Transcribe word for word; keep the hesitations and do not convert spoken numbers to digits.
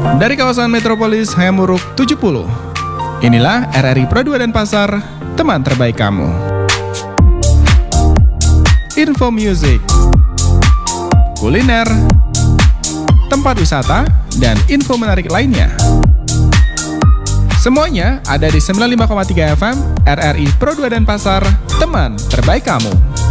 Dari kawasan Metropolis Hayamuruk tujuh puluh. Inilah R R I Pro dua Denpasar, teman terbaik kamu. Info music, kuliner, tempat wisata, dan info menarik lainnya. Semuanya ada di sembilan puluh lima koma tiga F M R R I Pro dua Denpasar, teman terbaik kamu.